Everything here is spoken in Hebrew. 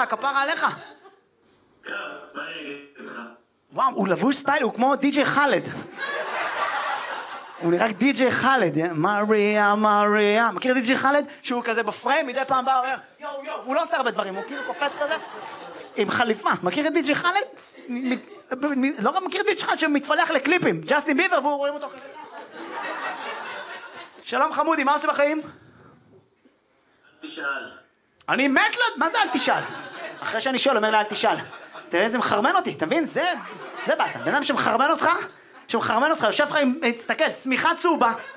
כפרה עליך. מה אני אגיד לך? וואו, הוא לבוש סטייל, הוא כמו די.ג'יי חאלד. הוא נראה די.ג'יי חאלד, מריה, מריה. מכיר די.ג'יי חאלד? שהוא כזה בפריים, מדי פעם בא, אומר, יואו, יואו, הוא לא עושה הרבה דברים, הוא כאילו קופץ כזה, עם חליפה. מכיר את די.ג'יי חאלד? לא רק מכיר את די.ג'יי חאלד שמתפלח לקליפים, ג'סטין ביבר, והוא רואים אותו כזה. שלום חמודי, מה עושה בחיים? תשאל. אני מת לו, מה זה אל תשאל? אחרי שאני שואל, אומר לה אל תשאל. תראה איזה מחרמן אותי, אתה מבין? זה באסה. בן אדם שמחרמן אותך, יושב לך עם, תסתכל, צמיחה צהובה,